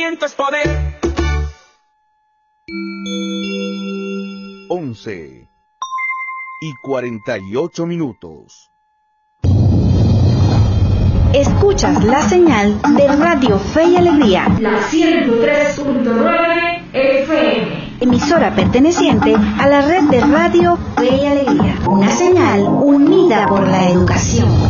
conocimiento es poder. 11:48. Escuchas la señal de Radio Fe y Alegría, la 103.9 FM, emisora perteneciente a la red de Radio Fe y Alegría, una señal unida por la educación.